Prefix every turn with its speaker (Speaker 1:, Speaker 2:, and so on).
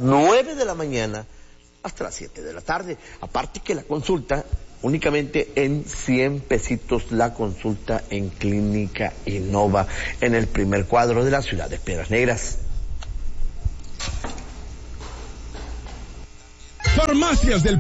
Speaker 1: 9 de la mañana hasta las 7 de la tarde. Aparte que la consulta únicamente en 100 pesitos, la consulta en Clínica Innova, en el primer cuadro de la ciudad de Piedras Negras.
Speaker 2: Farmacias del